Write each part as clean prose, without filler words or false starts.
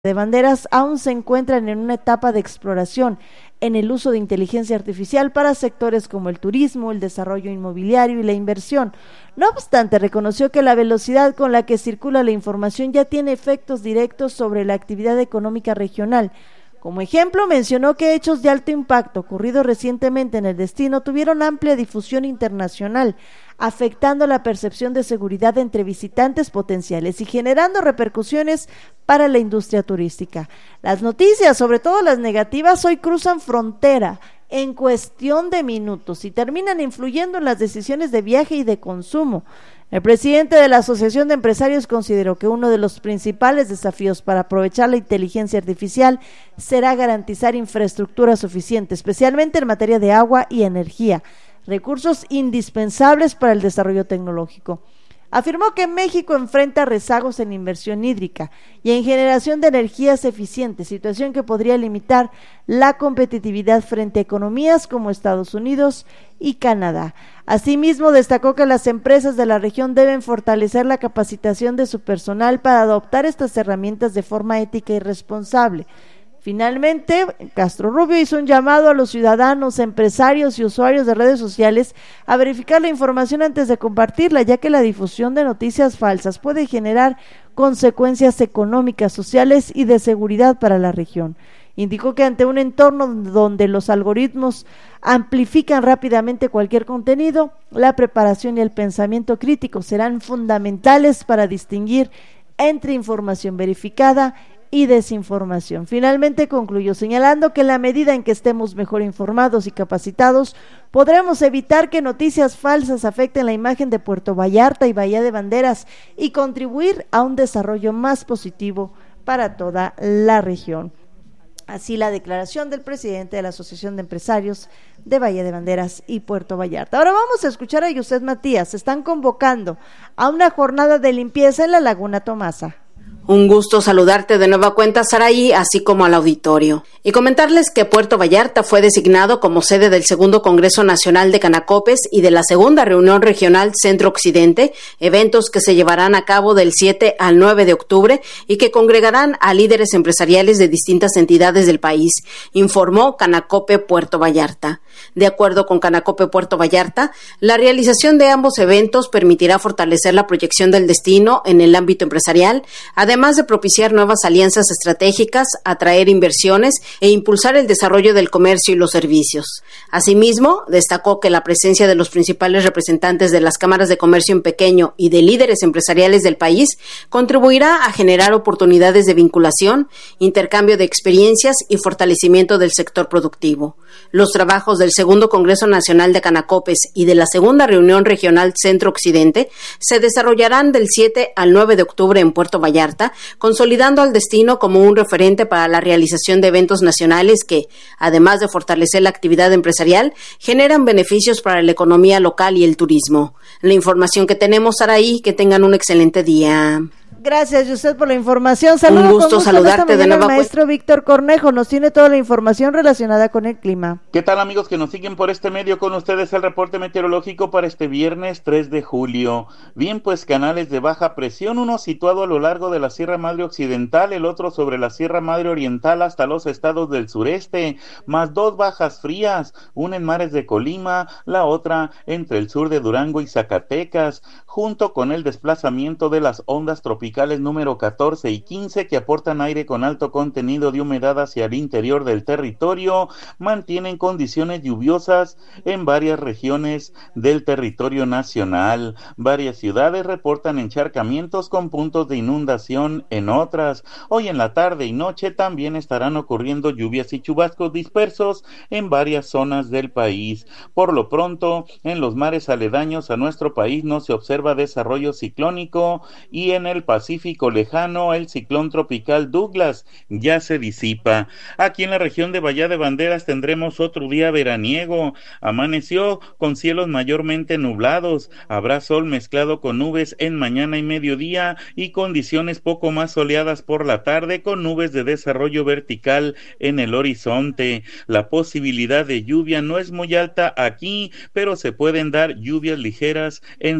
de Banderas aún se encuentran en una etapa de exploración en el uso de inteligencia artificial para sectores como el turismo, el desarrollo inmobiliario y la inversión. No obstante, reconoció que la velocidad con la que circula la información ya tiene efectos directos sobre la actividad económica regional. Como ejemplo, mencionó que hechos de alto impacto ocurridos recientemente en el destino tuvieron amplia difusión internacional, afectando la percepción de seguridad entre visitantes potenciales y generando repercusiones para la industria turística. Las noticias, sobre todo las negativas, hoy cruzan frontera en cuestión de minutos y terminan influyendo en las decisiones de viaje y de consumo. El presidente de la Asociación de Empresarios consideró que uno de los principales desafíos para aprovechar la inteligencia artificial será garantizar infraestructura suficiente, especialmente en materia de agua y energía, recursos indispensables para el desarrollo tecnológico. Afirmó que México enfrenta rezagos en inversión hídrica y en generación de energías eficientes, situación que podría limitar la competitividad frente a economías como Estados Unidos y Canadá. Asimismo, destacó que las empresas de la región deben fortalecer la capacitación de su personal para adoptar estas herramientas de forma ética y responsable. Finalmente, Castro Rubio hizo un llamado a los ciudadanos, empresarios y usuarios de redes sociales a verificar la información antes de compartirla, ya que la difusión de noticias falsas puede generar consecuencias económicas, sociales y de seguridad para la región. Indicó que ante un entorno donde los algoritmos amplifican rápidamente cualquier contenido, la preparación y el pensamiento crítico serán fundamentales para distinguir entre información verificada y desinformación. Finalmente concluyó señalando que en la medida en que estemos mejor informados y capacitados, podremos evitar que noticias falsas afecten la imagen de Puerto Vallarta y Bahía de Banderas y contribuir a un desarrollo más positivo para toda la región. Así la declaración del presidente de la Asociación de Empresarios de Bahía de Banderas y Puerto Vallarta. Ahora vamos a escuchar a Yuset Matías. Están convocando a una jornada de limpieza en la Laguna Tomasa. Un gusto saludarte de nueva cuenta, Saraí, así como al auditorio. Y comentarles que Puerto Vallarta fue designado como sede del segundo Congreso Nacional de Canacopes y de la segunda Reunión Regional Centro-Occidente, eventos que se llevarán a cabo del 7 al 9 de octubre y que congregarán a líderes empresariales de distintas entidades del país, informó Canacope Puerto Vallarta. De acuerdo con Canacope Puerto Vallarta, la realización de ambos eventos permitirá fortalecer la proyección del destino en el ámbito empresarial, además de propiciar nuevas alianzas estratégicas, atraer inversiones e impulsar el desarrollo del comercio y los servicios. Asimismo, destacó que la presencia de los principales representantes de las cámaras de comercio en pequeño y de líderes empresariales del país contribuirá a generar oportunidades de vinculación, intercambio de experiencias y fortalecimiento del sector productivo. Los trabajos del segundo Congreso Nacional de Canacopes y de la segunda Reunión Regional Centro-Occidente se desarrollarán del 7 al 9 de octubre en Puerto Vallarta, consolidando al destino como un referente para la realización de eventos nacionales que, además de fortalecer la actividad empresarial, generan beneficios para la economía local y el turismo. La información que tenemos, Saraí, que tengan un excelente día. Gracias, Yuset, por la información. Saludos. Un gusto saludarte de nuevo. El maestro Víctor Cornejo nos tiene toda la información relacionada con el clima. ¿Qué tal, amigos que nos siguen por este medio? Con ustedes el reporte meteorológico para este viernes 3 de julio. Bien, pues canales de baja presión, uno situado a lo largo de la Sierra Madre Occidental, el otro sobre la Sierra Madre Oriental hasta los estados del sureste, más dos bajas frías, una en mares de Colima, la otra entre el sur de Durango y Zacatecas, junto con el desplazamiento de las ondas tropicales número 14 y 15 que aportan aire con alto contenido de humedad hacia el interior del territorio, mantienen condiciones lluviosas en varias regiones del territorio nacional. Varias ciudades reportan encharcamientos con puntos de inundación en otras. Hoy en la tarde y noche también estarán ocurriendo lluvias y chubascos dispersos en varias zonas del país. Por lo pronto, en los mares aledaños a nuestro país no se observa desarrollo ciclónico y en el Pacífico lejano el ciclón tropical Douglas ya se disipa. Aquí en la región de Bahía de Banderas tendremos otro día veraniego. Amaneció con cielos mayormente nublados, habrá sol mezclado con nubes en mañana y mediodía y condiciones poco más soleadas por la tarde con nubes de desarrollo vertical en el horizonte. La posibilidad de lluvia no es muy alta aquí, pero se pueden dar lluvias ligeras en zonas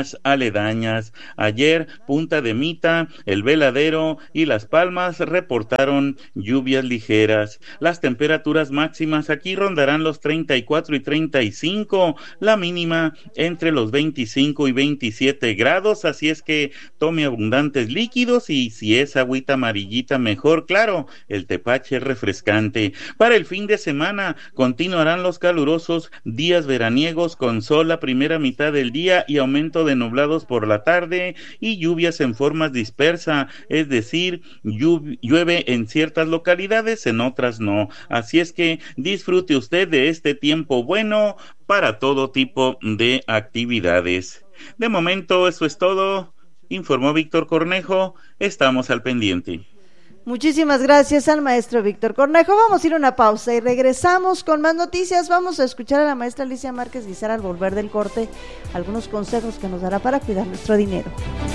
zonas aledañas. Ayer, Punta de Mita, El Veladero y Las Palmas reportaron lluvias ligeras. Las temperaturas máximas aquí rondarán los 34 y 35, la mínima entre los 25 y 27 grados, así es que tome abundantes líquidos y si es agüita amarillita mejor, claro, el tepache es refrescante. Para el fin de semana continuarán los calurosos días veraniegos con sol la primera mitad del día y aumento de nublados por la tarde y lluvias en forma dispersa, es decir, llueve en ciertas localidades, en otras no. Así es que disfrute usted de este tiempo bueno para todo tipo de actividades. De momento eso es todo, informó Víctor Cornejo, estamos al pendiente. Muchísimas gracias al maestro Víctor Cornejo. Vamos a ir a una pausa y regresamos con más noticias. Vamos a escuchar a la maestra Alicia Márquez Guizar al volver del corte algunos consejos que nos dará para cuidar nuestro dinero.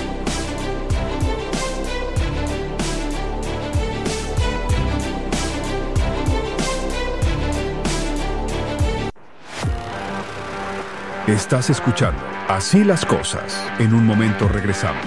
Estás escuchando Así las Cosas. En un momento regresamos.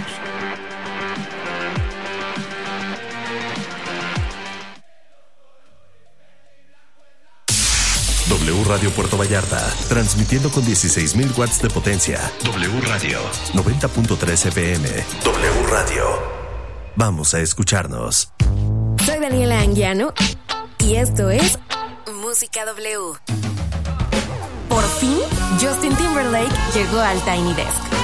W Radio Puerto Vallarta, transmitiendo con 16,000 watts de potencia. W Radio, 90.3 FM. W Radio. Vamos a escucharnos. Soy Daniela Anguiano y esto es Música W. Por fin, Justin Timberlake llegó al Tiny Desk.